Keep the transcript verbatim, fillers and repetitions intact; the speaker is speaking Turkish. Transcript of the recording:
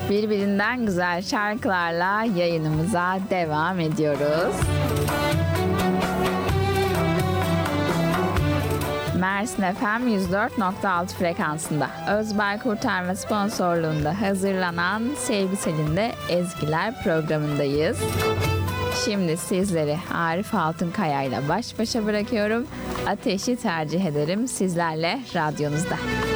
Birbirinden güzel şarkılarla yayınımıza devam ediyoruz. Mersin F M yüz dört nokta altı frekansında Özbay Kurtarma sponsorluğunda hazırlanan Sevgi Selin'de Ezgiler programındayız. Şimdi sizleri Arif Altınkaya ile baş başa bırakıyorum. Ateşi tercih ederim sizlerle radyonuzda.